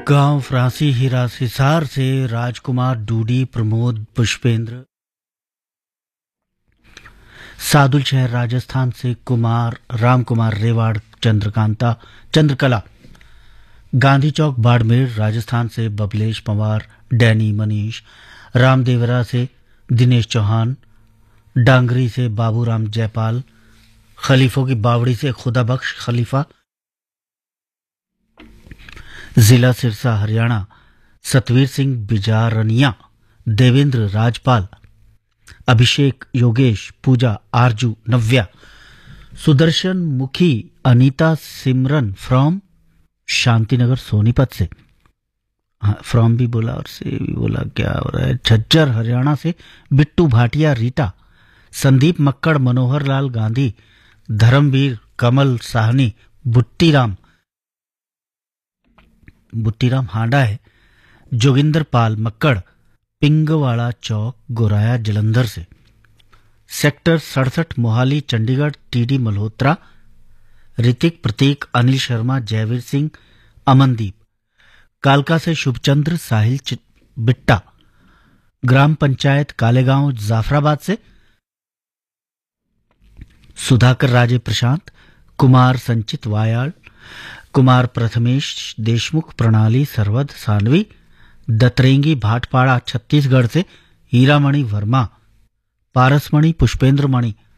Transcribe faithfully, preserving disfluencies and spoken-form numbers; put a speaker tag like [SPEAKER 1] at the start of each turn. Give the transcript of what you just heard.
[SPEAKER 1] गांव फ्रांसी हीरा सिसार से राजकुमार डूडी प्रमोद पुष्पेंद्र, सादुल शहर राजस्थान से कुमार रामकुमार रेवाड़ चंद्रकांता चंद्रकला, गांधी चौक बाड़मेर राजस्थान से बबलेश पवार डैनी मनीष, रामदेवरा से दिनेश चौहान, डांगरी से बाबूराम जयपाल, खलीफों की बावड़ी से खुदाबख्श खलीफा, जिला सिरसा हरियाणा सतवीर सिंह बिजारनिया, देवेंद्र राजपाल, अभिषेक योगेश पूजा आरजू नव्या, सुदर्शन मुखी अनीता सिमरन फ्रॉम शांतिनगर सोनीपत से, हाँ, फ्रॉम भी बोला और से भी बोला, क्या हो रहा है। झज्जर हरियाणा से बिट्टू भाटिया रीटा, संदीप मक्कड़ मनोहर लाल गांधी, धर्मवीर कमल साहनी, बुट्टीराम बुट्टीराम हांडा है, जोगिंदर पाल मक्कड़ पिंगवाड़ा चौक गोराया जलंधर से, सेक्टर सड़सठ मोहाली चंडीगढ़ टीडी मल्होत्रा, ऋतिक प्रतीक अनिल शर्मा जयवीर सिंह अमनदीप, कालका से शुभचंद्र साहिल बिट्टा, ग्राम पंचायत कालेगांव जाफराबाद से सुधाकर राजे प्रशांत, कुमार संचित वायाल, कुमार प्रथमेश देशमुख प्रणाली सरवद सानवी, दतरेंगी भाटपाड़ा छत्तीसगढ़ से हीरामणि वर्मा, पारसमणि पुष्पेंद्र मणि